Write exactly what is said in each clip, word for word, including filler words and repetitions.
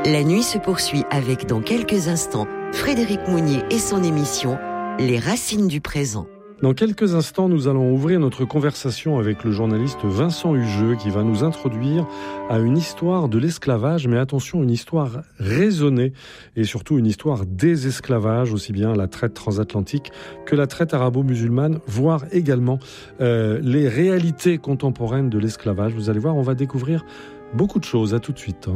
La nuit se poursuit avec, dans quelques instants, Frédéric Mounier et son émission « Les racines du présent ». Dans quelques instants, nous allons ouvrir notre conversation avec le journaliste Vincent Hugeux qui va nous introduire à une histoire de l'esclavage, mais attention, une histoire raisonnée et surtout une histoire des esclavages, aussi bien la traite transatlantique que la traite arabo-musulmane, voire également euh, les réalités contemporaines de l'esclavage. Vous allez voir, on va découvrir beaucoup de choses. À tout de suite.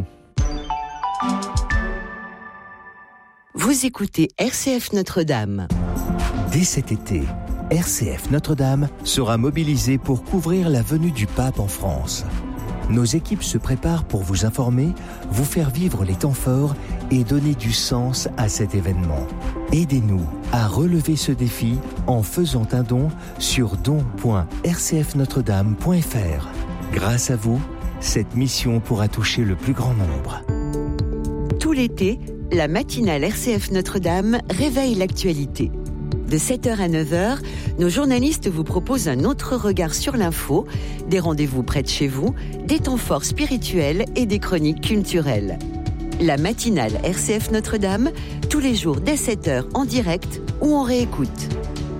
Vous écoutez R C F Notre-Dame. Dès cet été, R C F Notre-Dame sera mobilisée pour couvrir la venue du pape en France. Nos équipes se préparent pour vous informer, vous faire vivre les temps forts et donner du sens à cet événement. Aidez-nous à relever ce défi en faisant un don sur don point r c f notre dame point f r. Grâce à vous, cette mission pourra toucher le plus grand nombre. Tout l'été, la matinale R C F Notre-Dame réveille l'actualité. De sept heures à neuf heures, nos journalistes vous proposent un autre regard sur l'info, des rendez-vous près de chez vous, des temps forts spirituels et des chroniques culturelles. La matinale R C F Notre-Dame, tous les jours dès sept heures en direct ou en réécoute.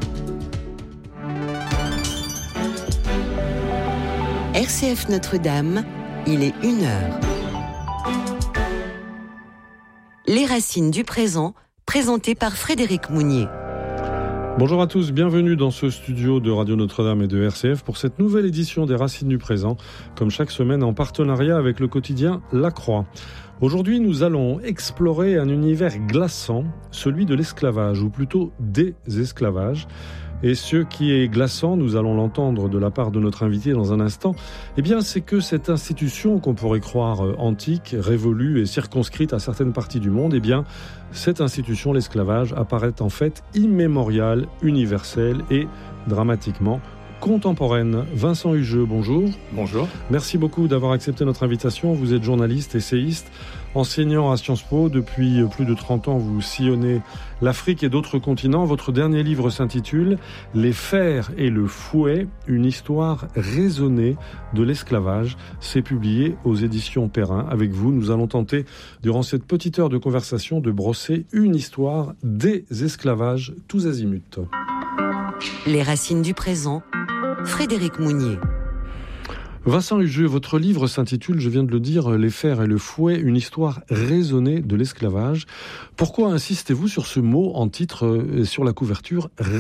R C F Notre-Dame, il est une heure. Les racines du présent, présenté par Frédéric Mounier. Bonjour à tous, bienvenue dans ce studio de Radio Notre-Dame et de R C F pour cette nouvelle édition des Racines du Présent, comme chaque semaine en partenariat avec le quotidien La Croix. Aujourd'hui, nous allons explorer un univers glaçant, celui de l'esclavage, ou plutôt des esclavages. Et ce qui est glaçant, nous allons l'entendre de la part de notre invité dans un instant, eh bien c'est que cette institution qu'on pourrait croire antique, révolue et circonscrite à certaines parties du monde, eh bien cette institution, l'esclavage, apparaît en fait immémoriale, universelle et dramatiquement contemporaine. Vincent Hugeux, bonjour. Bonjour. Merci beaucoup d'avoir accepté notre invitation. Vous êtes journaliste, essayiste, enseignant à Sciences Po. Depuis plus de trente ans, vous sillonnez l'Afrique et d'autres continents. Votre dernier livre s'intitule « Les fers et le fouet, une histoire raisonnée de l'esclavage ». C'est publié aux éditions Perrin. Avec vous, nous allons tenter, durant cette petite heure de conversation, de brosser une histoire des esclavages tous azimuts. Les racines du présent, Frédéric Mounier. Vincent Hugeux, votre livre s'intitule, je viens de le dire, « Les fers et le fouet, une histoire raisonnée de l'esclavage ». Pourquoi insistez-vous sur ce mot en titre et sur la couverture « raisonnée » ?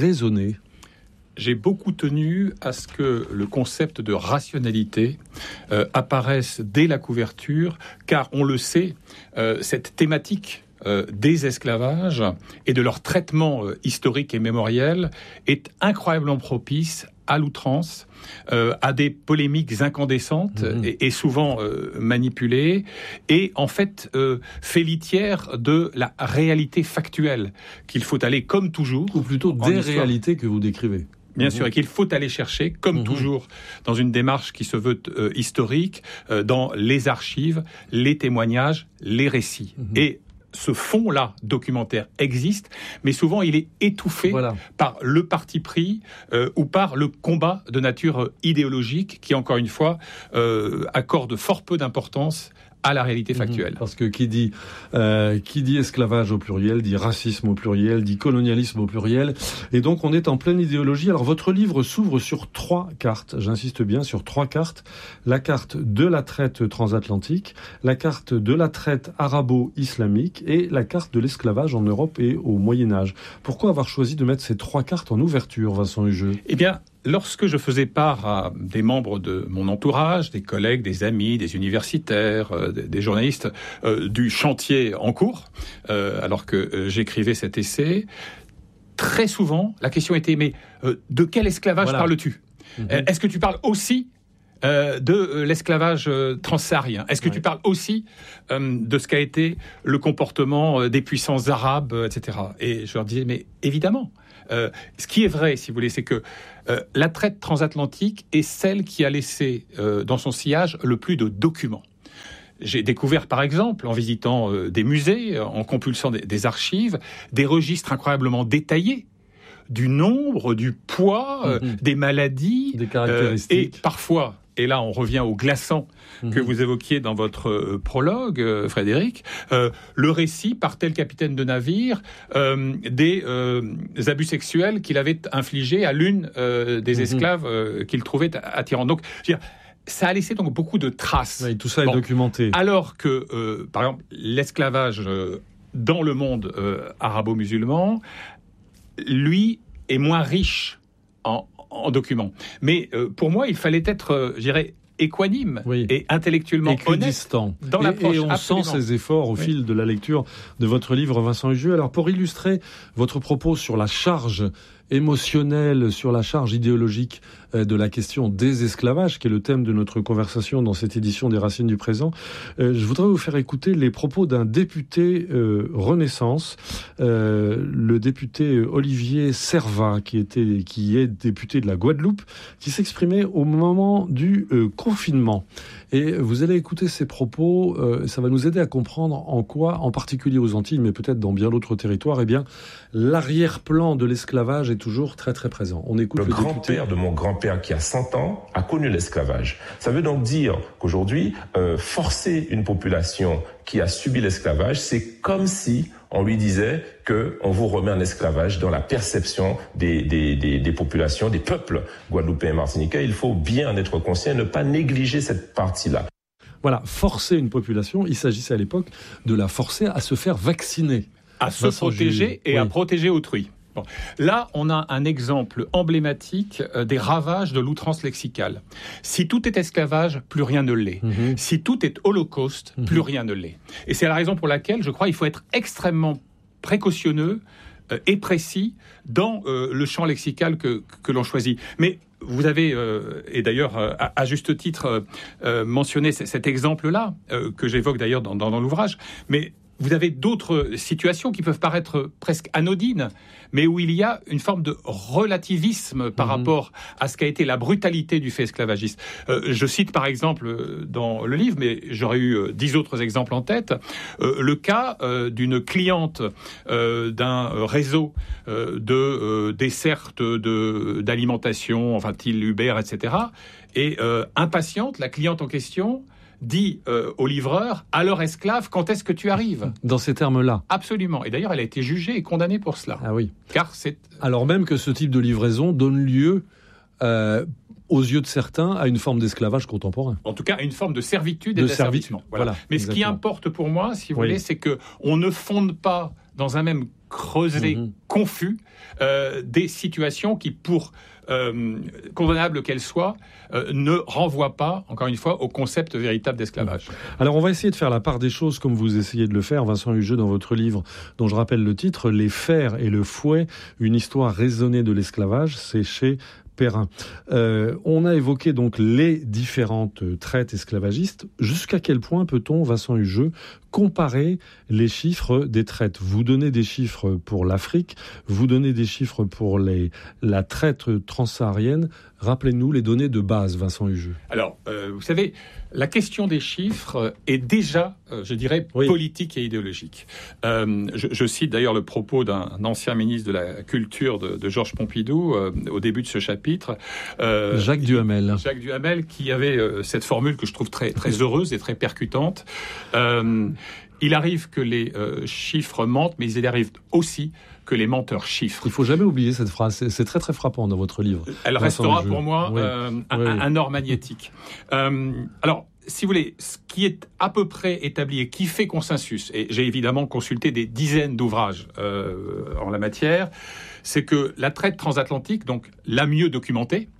J'ai beaucoup tenu à ce que le concept de rationalité euh, apparaisse dès la couverture, car on le sait, euh, cette thématique Euh, des esclavages et de leur traitement euh, historique et mémoriel est incroyablement propice à l'outrance, euh, à des polémiques incandescentes mmh. et, et souvent euh, manipulées, et en fait euh, fait litière de la réalité factuelle qu'il faut aller, comme toujours... Ou plutôt des réalités que vous décrivez. Bien mmh. sûr, et qu'il faut aller chercher, comme mmh. toujours, dans une démarche qui se veut euh, historique, euh, dans les archives, les témoignages, les récits. Mmh. Et ce fond-là documentaire existe, mais souvent il est étouffé voilà. par le parti pris euh, ou par le combat de nature idéologique qui, encore une fois, euh, accorde fort peu d'importance à la réalité factuelle. Parce que qui dit, euh, qui dit esclavage au pluriel, dit racisme au pluriel, dit colonialisme au pluriel. Et donc on est en pleine idéologie. Alors votre livre s'ouvre sur trois cartes, j'insiste bien sur trois cartes. La carte de la traite transatlantique, la carte de la traite arabo-islamique et la carte de l'esclavage en Europe et au Moyen-Âge. Pourquoi avoir choisi de mettre ces trois cartes en ouverture, Vincent Hugeux ? Eh bien, lorsque je faisais part à des membres de mon entourage, des collègues, des amis, des universitaires, euh, des, des journalistes, euh, du chantier en cours, euh, alors que euh, j'écrivais cet essai, très souvent, la question était, mais euh, de quel esclavage voilà. parles-tu ? mm-hmm. Est-ce que tu parles aussi Euh, de euh, l'esclavage euh, transsaharien. Est-ce que ouais. tu parles aussi euh, de ce qu'a été le comportement euh, des puissances arabes, euh, et cetera. Et je leur disais, mais évidemment, euh, ce qui est vrai, si vous voulez, c'est que euh, la traite transatlantique est celle qui a laissé euh, dans son sillage le plus de documents. J'ai découvert, par exemple, en visitant euh, des musées, en compulsant des, des archives, des registres incroyablement détaillés du nombre, du poids, euh, mmh. des maladies, des caractéristiques. Euh, et parfois, et là on revient au glaçant mmh. que vous évoquiez dans votre euh, prologue, euh, Frédéric, euh, le récit par tel capitaine de navire euh, des, euh, des abus sexuels qu'il avait infligés à l'une euh, des mmh. esclaves euh, qu'il trouvait attirante. Donc, je veux dire, ça a laissé donc beaucoup de traces. Oui, tout ça est bon, documenté. Alors que, euh, par exemple, l'esclavage euh, dans le monde euh, arabo-musulman, lui, est moins riche en, en documents. Mais euh, pour moi, il fallait être, euh, je dirais, équanime oui. et intellectuellement honnête dans et, l'approche. Et on absolument. sent ces efforts au oui. fil de la lecture de votre livre, Vincent Hugeux. Alors, pour illustrer votre propos sur la charge émotionnelle, sur la charge idéologique de la question des esclavages, qui est le thème de notre conversation dans cette édition des Racines du présent, euh, je voudrais vous faire écouter les propos d'un député euh, Renaissance, euh, le député Olivier Servat, qui était, qui est député de la Guadeloupe, qui s'exprimait au moment du euh, confinement. Et vous allez écouter ces propos, euh, ça va nous aider à comprendre en quoi, en particulier aux Antilles, mais peut-être dans bien d'autres territoires, eh bien, l'arrière-plan de l'esclavage est toujours très très présent. On écoute le, le grand-père député. de mon grand-père qui a cent ans a connu l'esclavage. Ça veut donc dire qu'aujourd'hui, euh, forcer une population qui a subi l'esclavage, c'est comme si on lui disait qu'on vous remet en esclavage dans la perception des, des, des, des populations, des peuples guadeloupéens et martiniquais. Il faut bien en être conscient et ne pas négliger cette partie-là. Voilà, forcer une population, il s'agissait à l'époque de la forcer à se faire vacciner. À se Vincent protéger Julie. et oui. à protéger autrui. Bon. Là, on a un exemple emblématique euh, des ravages de l'outrance lexicale. Si tout est esclavage, plus rien ne l'est. Mm-hmm. Si tout est holocauste, mm-hmm. plus rien ne l'est. Et c'est la raison pour laquelle, je crois, il faut être extrêmement précautionneux euh, et précis dans euh, le champ lexical que, que l'on choisit. Mais vous avez, euh, et d'ailleurs euh, à, à juste titre, euh, mentionné c- cet exemple-là, euh, que j'évoque d'ailleurs dans, dans, dans l'ouvrage, mais vous avez d'autres situations qui peuvent paraître presque anodines, mais où il y a une forme de relativisme par mmh. rapport à ce qu'a été la brutalité du fait esclavagiste. Euh, je cite par exemple dans le livre, mais j'aurais eu euh, dix autres exemples en tête, euh, le cas euh, d'une cliente euh, d'un réseau euh, de euh, dessertes de, d'alimentation, enfin, style Uber, et cetera. Et euh, impatiente, la cliente en question dit euh, au livreur, à leur esclave, quand est-ce que tu arrives ? Dans ces termes-là. Absolument. Et d'ailleurs, elle a été jugée et condamnée pour cela. Ah oui. Car c'est... Alors même que ce type de livraison donne lieu, euh, aux yeux de certains, à une forme d'esclavage contemporain. En tout cas, à une forme de servitude et de d'asservissement. Voilà. voilà. Mais exactement. Ce qui importe pour moi, si vous oui. voulez, c'est qu'on ne fonde pas dans un même creuset mmh. confus euh, des situations qui, pour euh, condamnables qu'elles soient, euh, ne renvoient pas, encore une fois, au concept véritable d'esclavage. Mmh. Alors, on va essayer de faire la part des choses comme vous essayez de le faire, Vincent Hugeux, dans votre livre, dont je rappelle le titre, « Les fers et le fouet, une histoire raisonnée de l'esclavage », c'est chez Perrin. Euh, on a évoqué donc les différentes traites esclavagistes. Jusqu'à quel point peut-on, Vincent Hugeux, comparer les chiffres des traites ? Vous donnez des chiffres pour l'Afrique, vous donnez des chiffres pour les, la traite transsaharienne. Rappelez-nous les données de base, Vincent Hugeux. Alors, euh, vous savez, la question des chiffres est déjà, euh, je dirais, oui. politique et idéologique. Euh, je, je cite d'ailleurs le propos d'un ancien ministre de la Culture de, de Georges Pompidou euh, au début de ce chapitre. Euh, Jacques Duhamel. Jacques Duhamel qui avait euh, cette formule que je trouve très, très heureuse et très percutante. Euh, il arrive que les euh, chiffres mentent, mais il arrive aussi que les menteurs chiffrent. Il ne faut jamais oublier cette phrase, c'est, c'est très très frappant dans votre livre. Elle restera pour moi oui. euh, un, oui. un or magnétique. Euh, alors, si vous voulez, ce qui est à peu près établi et qui fait consensus, et j'ai évidemment consulté des dizaines d'ouvrages euh, en la matière, c'est que la traite transatlantique, donc la mieux documentée,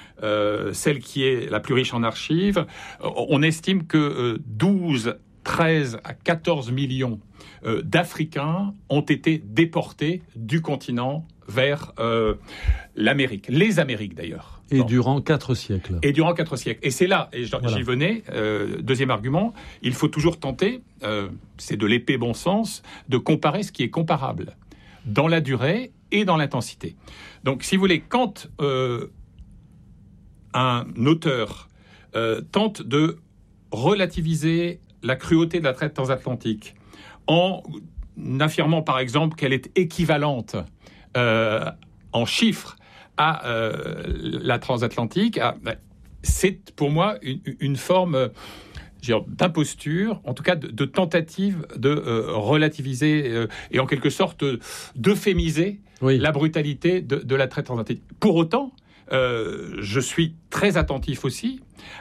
euh, celle qui est la plus riche en archives, on estime que euh, douze, treize à quatorze millions euh, d'Africains ont été déportés du continent vers euh, l'Amérique, les Amériques d'ailleurs. Et bon. durant quatre siècles. Et durant quatre siècles. Et c'est là, et j'y voilà. venais, euh, deuxième argument, il faut toujours tenter, euh, c'est de l'épais bon sens, de comparer ce qui est comparable, dans la durée et dans l'intensité. Donc, si vous voulez, quand euh, un auteur euh, tente de relativiser la cruauté de la traite transatlantique en affirmant, par exemple, qu'elle est équivalente euh, en chiffres à euh, la transatlantique, à, c'est pour moi une, une forme euh, d'imposture, en tout cas de, de tentative de euh, relativiser euh, et en quelque sorte euh, d'euphémiser oui. la brutalité de, de la traite transatlantique. Pour autant, euh, je suis très attentif aussi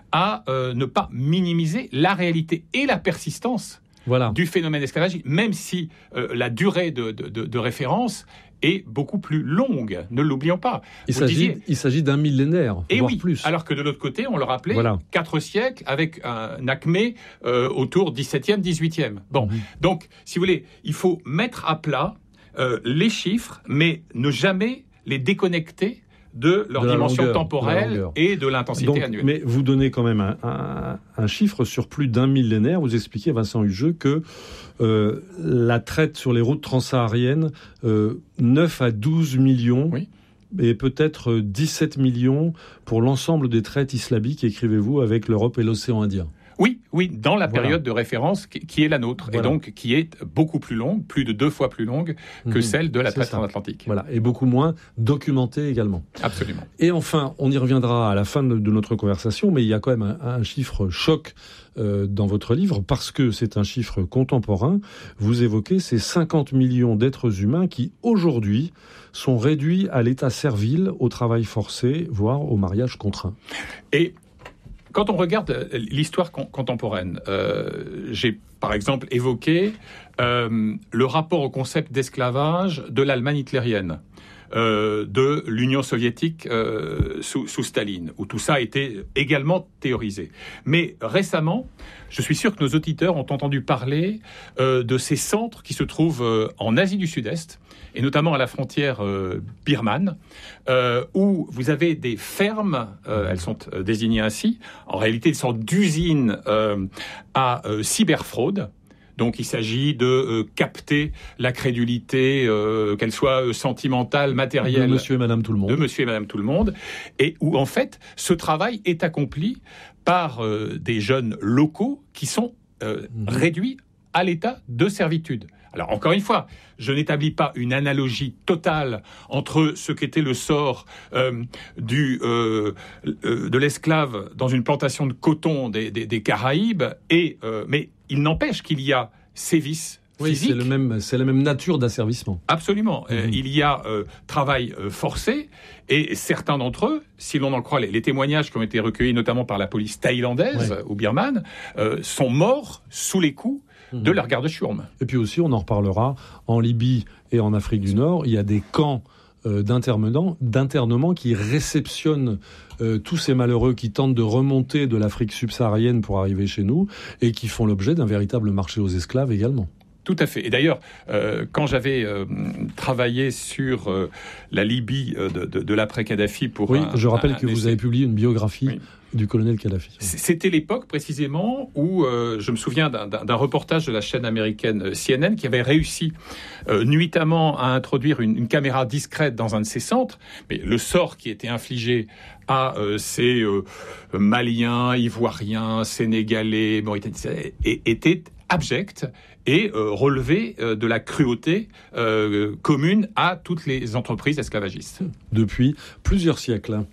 à euh, ne pas minimiser la réalité et la persistance voilà. du phénomène d'esclavage, même si euh, la durée de, de, de, de référence est beaucoup plus longue, ne l'oublions pas. Il, s'agit, disiez, il s'agit d'un millénaire, et voire oui, plus. Alors que de l'autre côté, on le rappelait, voilà. quatre siècles avec un acmé euh, autour dix-septième, dix-huitième. Bon, mmh. donc, si vous voulez, il faut mettre à plat euh, les chiffres, mais ne jamais les déconnecter de leur de dimension longueur, temporelle de et de l'intensité Donc, annuelle. Mais vous donnez quand même un, un, un chiffre sur plus d'un millénaire. Vous expliquez, Vincent Hugeux, que euh, la traite sur les routes transsahariennes, euh, neuf à douze millions, oui. et peut-être dix-sept millions pour l'ensemble des traites islamiques, écrivez-vous, avec l'Europe et l'océan Indien. Oui, oui, dans la période voilà. de référence qui est la nôtre, voilà. et donc qui est beaucoup plus longue, plus de deux fois plus longue que mmh, celle de la traite transatlantique. Voilà, et beaucoup moins documentée également. Absolument. Et enfin, on y reviendra à la fin de, de notre conversation, mais il y a quand même un, un chiffre choc euh, dans votre livre, parce que c'est un chiffre contemporain. Vous évoquez ces cinquante millions d'êtres humains qui, aujourd'hui, sont réduits à l'état servile, au travail forcé, voire au mariage contraint. Et quand on regarde l'histoire con- contemporaine, euh, j'ai par exemple évoqué euh, le rapport au concept d'esclavage de l'Allemagne hitlérienne, euh, de l'Union soviétique euh, sous, sous Staline, où tout ça a été également théorisé. Mais récemment, je suis sûr que nos auditeurs ont entendu parler euh, de ces centres qui se trouvent euh, en Asie du Sud-Est, et notamment à la frontière euh, birmane, euh, où vous avez des fermes, euh, elles sont euh, désignées ainsi, en réalité des sortes d'usines euh, à euh, cyberfraude. Donc il s'agit de euh, capter la crédulité, euh, qu'elle soit euh, sentimentale, matérielle, de monsieur et madame tout le monde. De monsieur et madame tout le monde, et où en fait ce travail est accompli par euh, des jeunes locaux qui sont euh, mmh. réduits à l'état de servitude. Alors, encore une fois, je n'établis pas une analogie totale entre ce qu'était le sort euh, du, euh, euh, de l'esclave dans une plantation de coton des, des, des Caraïbes, et, euh, mais il n'empêche qu'il y a sévices oui, physiques. C'est, le même, c'est la même nature d'asservissement. Absolument. Mmh. Euh, il y a euh, travail euh, forcé, et certains d'entre eux, si l'on en croit les, les témoignages qui ont été recueillis notamment par la police thaïlandaise ouais. ou birmane, euh, sont morts sous les coups de leur garde-chiourme. Et puis aussi, on en reparlera, en Libye et en Afrique du Nord, il y a des camps euh, d'internement, d'internement qui réceptionnent euh, tous ces malheureux qui tentent de remonter de l'Afrique subsaharienne pour arriver chez nous et qui font l'objet d'un véritable marché aux esclaves également. Tout à fait. Et d'ailleurs, euh, quand j'avais euh, travaillé sur euh, la Libye euh, de, de, de l'après-Kadhafi pour... Oui, un, je rappelle un, que un vous essai. avez publié une biographie oui. du colonel Kadhafi. C'était l'époque précisément où euh, je me souviens d'un, d'un reportage de la chaîne américaine C N N qui avait réussi euh, nuitamment à introduire une, une caméra discrète dans un de ces centres, mais le sort qui était infligé à euh, ces euh, Maliens, Ivoiriens, Sénégalais, Mauritaniens était abject et euh, relevé euh, de la cruauté euh, commune à toutes les entreprises esclavagistes. Depuis plusieurs siècles.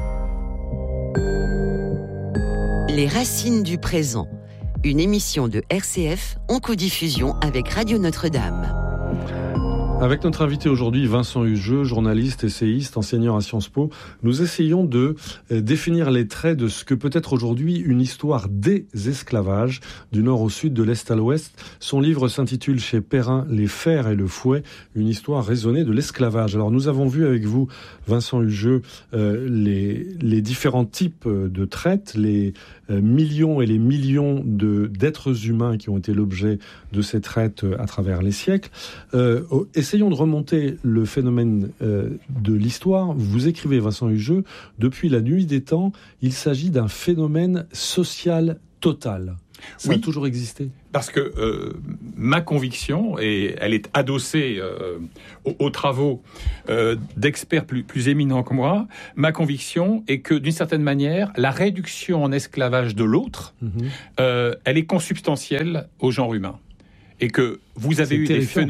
Les racines du présent, une émission de R C F en codiffusion avec Radio Notre-Dame. Avec notre invité aujourd'hui, Vincent Hugeux, journaliste, essayiste, enseignant à Sciences Po, nous essayons de définir les traits de ce que peut être aujourd'hui une histoire des esclavages, du nord au sud, de l'est à l'ouest. Son livre s'intitule chez Perrin, Les fers et le fouet, une histoire raisonnée de l'esclavage. Alors nous avons vu avec vous, Vincent Hugeux, euh, les, les différents types de traites, les euh, millions et les millions de, d'êtres humains qui ont été l'objet de ces traites à travers les siècles. Euh, Essayons de remonter le phénomène euh, de l'histoire. Vous écrivez, Vincent Hugeux, depuis la nuit des temps, il s'agit d'un phénomène social total. Ça oui. a toujours existé. Parce que euh, ma conviction, et elle est adossée euh, aux, aux travaux euh, d'experts plus, plus éminents que moi, ma conviction est que, d'une certaine manière, la réduction en esclavage de l'autre, mmh. euh, elle est consubstantielle au genre humain. Et que vous avez C'est eu terrifiant. des phénomènes...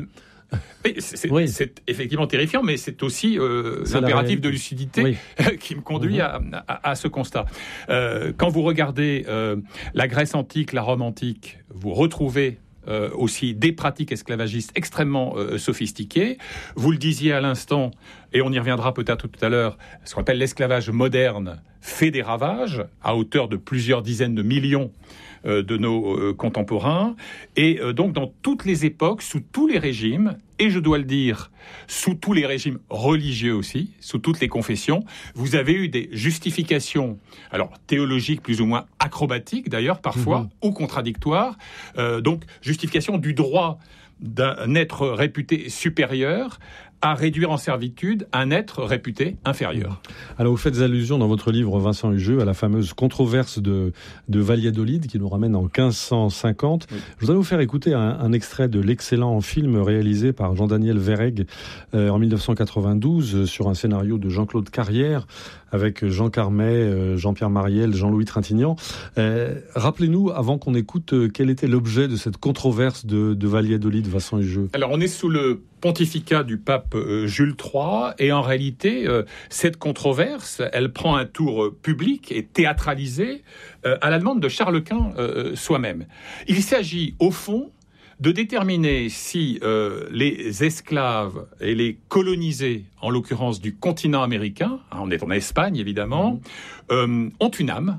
Mais c'est, oui. c'est effectivement terrifiant, mais c'est aussi euh, c'est l'impératif de lucidité oui. qui me conduit mmh. à, à, à ce constat. Euh, quand vous regardez euh, la Grèce antique, la Rome antique, vous retrouvez Euh, aussi des pratiques esclavagistes extrêmement euh, sophistiquées. Vous le disiez à l'instant, et on y reviendra peut-être tout à l'heure, ce qu'on appelle l'esclavage moderne fait des ravages à hauteur de plusieurs dizaines de millions euh, de nos euh, contemporains. Et euh, donc dans toutes les époques, sous tous les régimes, et je dois le dire, sous tous les régimes religieux aussi, sous toutes les confessions, vous avez eu des justifications, alors théologiques plus ou moins acrobatiques d'ailleurs parfois, mmh. ou contradictoires, euh, donc justification du droit d'un être réputé supérieur à réduire en servitude un être réputé inférieur. Alors vous faites allusion dans votre livre, Vincent Hugeux, à la fameuse controverse de, de Valladolid qui nous ramène en quinze cent cinquante. Oui. Je voudrais vous faire écouter un, un extrait de l'excellent film réalisé par Jean-Daniel Verreg euh, en dix-neuf cent quatre-vingt-douze sur un scénario de Jean-Claude Carrière avec Jean Carmet, euh, Jean-Pierre Mariel, Jean-Louis Trintignant. Euh, rappelez-nous, avant qu'on écoute, euh, quel était l'objet de cette controverse de, de Valladolid, Vincent Hugeux. Alors on est sous le pontificat du pape euh, Jules trois, et en réalité, euh, cette controverse, elle prend un tour euh, public et théâtralisé euh, à la demande de Charles Quint euh, soi-même. Il s'agit, au fond, de déterminer si euh, les esclaves et les colonisés, en l'occurrence du continent américain, hein, on est en Espagne évidemment, mmh. euh, ont une âme,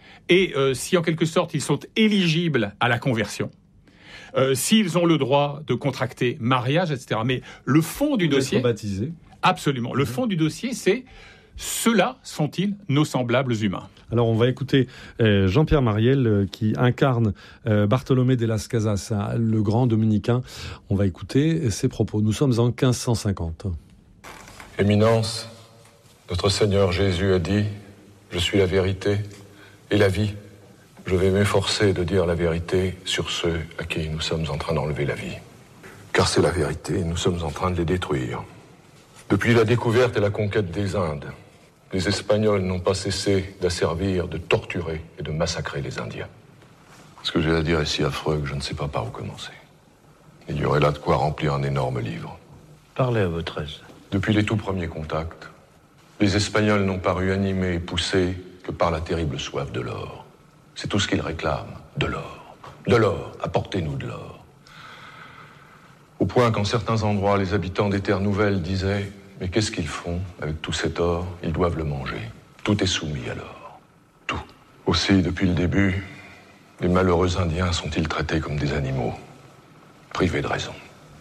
et euh, si en quelque sorte ils sont éligibles à la conversion. Euh, s'ils ont le droit de contracter mariage, et cetera. Mais le fond du dossier... baptisé. Absolument. Le fond du dossier, c'est ceux-là sont-ils nos semblables humains ? Alors on va écouter euh, Jean-Pierre Mariel euh, qui incarne euh, Bartolomé de las Casas, hein, le grand dominicain. On va écouter ses propos. Nous sommes en quinze cent cinquante. Éminence, notre Seigneur Jésus a dit « Je suis la vérité et la vie ». Je vais m'efforcer de dire la vérité sur ceux à qui nous sommes en train d'enlever la vie. Car c'est la vérité, nous sommes en train de les détruire. Depuis la découverte et la conquête des Indes, les Espagnols n'ont pas cessé d'asservir, de torturer et de massacrer les Indiens. Ce que j'ai à dire est si affreux que je ne sais pas par où commencer. Il y aurait là de quoi remplir un énorme livre. Parlez à votre aise. Depuis les tout premiers contacts, les Espagnols n'ont paru animés et poussés que par la terrible soif de l'or. C'est tout ce qu'ils réclament, de l'or. De l'or, apportez-nous de l'or. Au point qu'en certains endroits, les habitants des terres nouvelles disaient « Mais qu'est-ce qu'ils font avec tout cet or? Ils doivent le manger. Tout est soumis à l'or. Tout. » Aussi, depuis le début, les malheureux Indiens sont-ils traités comme des animaux, privés de raison.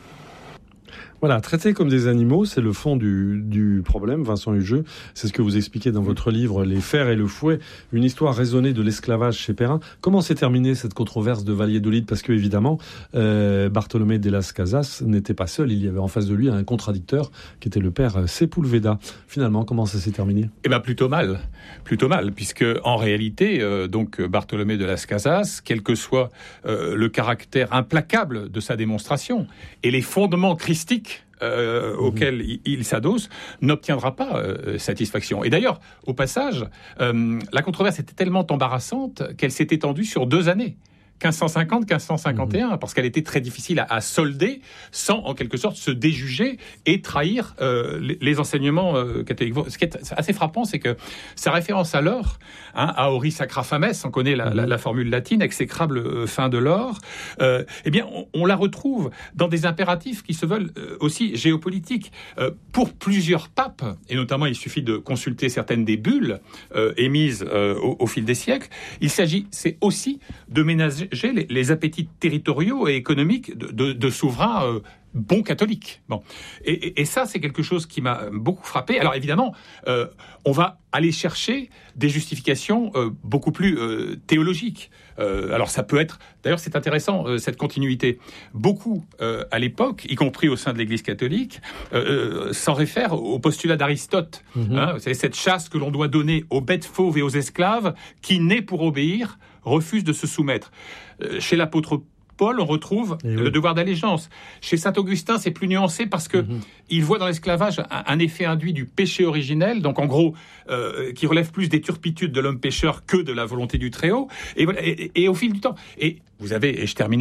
Voilà, traités comme des animaux, c'est le fond du, du problème, Vincent Hugeux. C'est ce que vous expliquez dans votre livre, Les fers et le fouet, une histoire raisonnée de l'esclavage chez Perrin. Comment s'est terminée cette controverse de Valladolid ? Parce que, évidemment, euh, Bartolomé de las Casas n'était pas seul. Il y avait en face de lui un contradicteur qui était le père Sepúlveda. Finalement, comment ça s'est terminé ? Eh bien, plutôt mal. Plutôt mal, puisque, en réalité, euh, donc, Bartolomé de las Casas, quel que soit euh, le caractère implacable de sa démonstration et les fondements christiques Euh, mmh. auquel il, il s'adosse, n'obtiendra pas euh, satisfaction. Et d'ailleurs, au passage, euh, la controverse était tellement embarrassante qu'elle s'est étendue sur deux années. quinze cent cinquante, quinze cent cinquante et un, mmh. parce qu'elle était très difficile à, à solder sans, en quelque sorte, se déjuger et trahir euh, les, les enseignements euh, catholiques. Ce qui est assez frappant, c'est que sa référence à l'or, hein, à Auris Sacra Fames, on connaît la, mmh. la, la formule latine, exécrable euh, fin de l'or, euh, eh bien, on, on la retrouve dans des impératifs qui se veulent euh, aussi géopolitiques. Euh, pour plusieurs papes, et notamment, il suffit de consulter certaines des bulles euh, émises euh, au, au fil des siècles, il s'agit, c'est aussi de ménager Les, les appétits territoriaux et économiques de, de, de souverains euh, bons catholiques. Bon. Et, et, et ça, c'est quelque chose qui m'a beaucoup frappé. Alors évidemment, euh, on va aller chercher des justifications euh, beaucoup plus euh, théologiques. Euh, alors ça peut être... D'ailleurs, c'est intéressant, euh, cette continuité. Beaucoup, euh, à l'époque, y compris au sein de l'Église catholique, euh, s'en réfèrent au postulat d'Aristote. Mm-hmm. Hein, c'est cette chasse que l'on doit donner aux bêtes fauves et aux esclaves qui, nés pour obéir, refusent de se soumettre. Euh, chez l'apôtre Paul, on retrouve oui. le devoir d'allégeance. Chez saint Augustin, c'est plus nuancé parce que mmh. il voit dans l'esclavage un, un effet induit du péché originel, donc en gros, euh, qui relève plus des turpitudes de l'homme pécheur que de la volonté du Très-Haut. Et, et, et, et au fil du temps. Et vous avez, et je termine